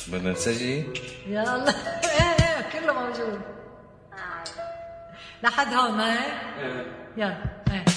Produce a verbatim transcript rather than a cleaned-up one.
بدنا نسجل؟ يا الله. ايه ايه كله موجود لحد هون ما هيك؟ يلا ايه